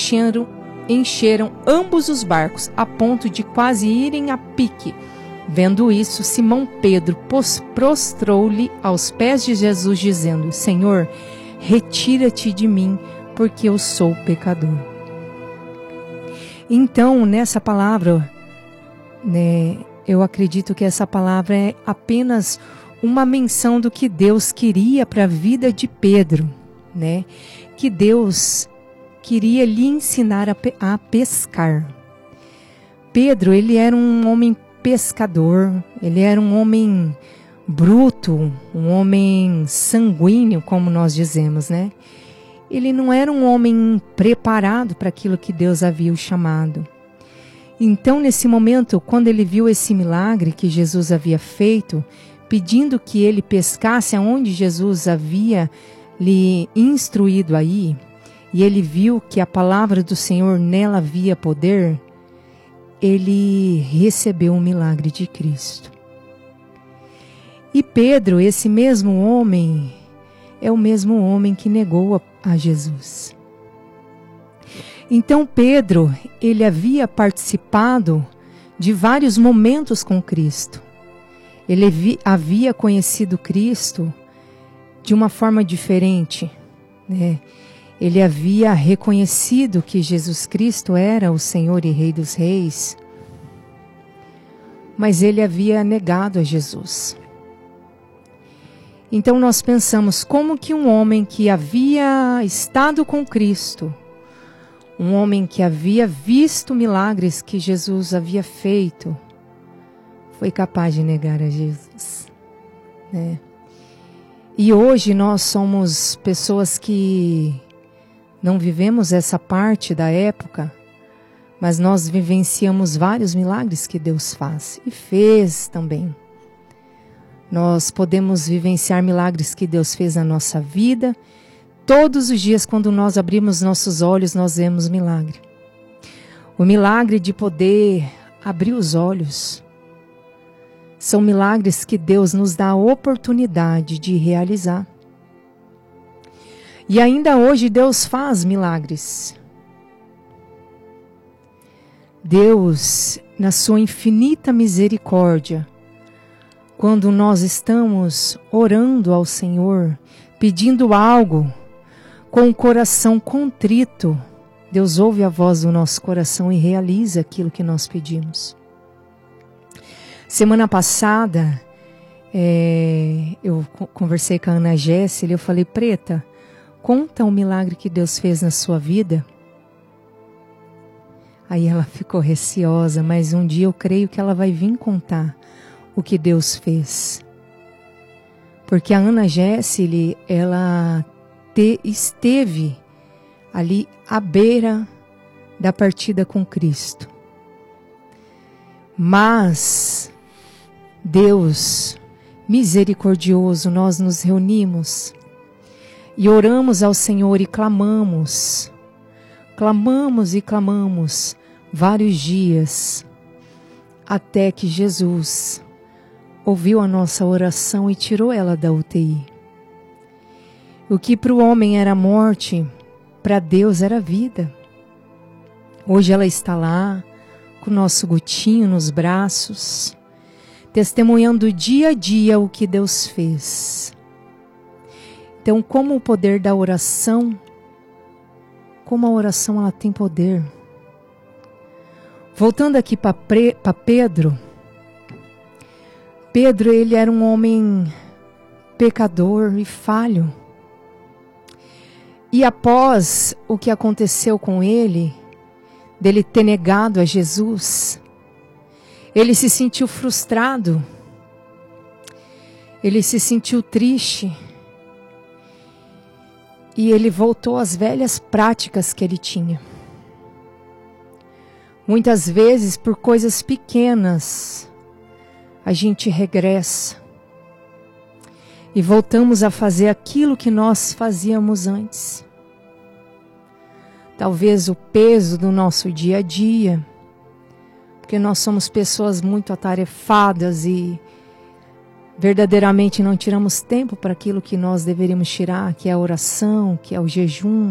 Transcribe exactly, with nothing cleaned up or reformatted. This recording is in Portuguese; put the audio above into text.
encheram, encheram ambos os barcos, a ponto de quase irem a pique. Vendo isso, Simão Pedro prostrou-lhe aos pés de Jesus, dizendo: Senhor, retira-te de mim, porque eu sou pecador. Então, nessa palavra, né, eu acredito que essa palavra é apenas uma menção do que Deus queria para a vida de Pedro, né? Que Deus queria lhe ensinar a, pe- a pescar. Pedro, ele era um homem pescador, ele era um homem bruto, um homem sanguíneo, como nós dizemos, né? Ele não era um homem preparado para aquilo que Deus havia o chamado. Então, nesse momento, quando ele viu esse milagre que Jesus havia feito, pedindo que ele pescasse aonde Jesus havia lhe instruído aí, e ele viu que a palavra do Senhor nela havia poder, ele recebeu o milagre de Cristo. E Pedro, esse mesmo homem, é o mesmo homem que negou a, a Jesus. Então Pedro, ele havia participado de vários momentos com Cristo. Ele vi, havia conhecido Cristo de uma forma diferente, né? Ele havia reconhecido que Jesus Cristo era o Senhor e Rei dos Reis, mas ele havia negado a Jesus. Então nós pensamos, como que um homem que havia estado com Cristo, um homem que havia visto milagres que Jesus havia feito, foi capaz de negar a Jesus, né? E hoje nós somos pessoas que não vivemos essa parte da época, mas nós vivenciamos vários milagres que Deus faz e fez também. Nós podemos vivenciar milagres que Deus fez na nossa vida. Todos os dias, quando nós abrimos nossos olhos, nós vemos milagre. O milagre de poder abrir os olhos. São milagres que Deus nos dá a oportunidade de realizar. E ainda hoje Deus faz milagres. Deus, na sua infinita misericórdia, quando nós estamos orando ao Senhor, pedindo algo, com o coração contrito, Deus ouve a voz do nosso coração e realiza aquilo que nós pedimos. Semana passada, é, eu conversei com a Ana Jéssica e eu falei: Preta, conta um milagre que Deus fez na sua vida. Aí ela ficou receosa, mas um dia eu creio que ela vai vir contar o que Deus fez. Porque a Ana Jéssica, ela te, esteve ali à beira da partida com Cristo. Mas Deus, misericordioso, nós nos reunimos e oramos ao Senhor e clamamos, clamamos e clamamos vários dias, até que Jesus ouviu a nossa oração e tirou ela da U T I. O que para o homem era morte, para Deus era vida. Hoje ela está lá, com o nosso Gutinho nos braços, testemunhando dia a dia o que Deus fez. Então, como o poder da oração, como a oração ela tem poder. Voltando aqui para Pedro, Pedro ele era um homem pecador e falho. E após o que aconteceu com ele, dele ter negado a Jesus, ele se sentiu frustrado, ele se sentiu triste, e ele voltou às velhas práticas que ele tinha. Muitas vezes, por coisas pequenas, a gente regressa e voltamos a fazer aquilo que nós fazíamos antes. Talvez o peso do nosso dia a dia, porque nós somos pessoas muito atarefadas e verdadeiramente não tiramos tempo para aquilo que nós deveríamos tirar, que é a oração, que é o jejum,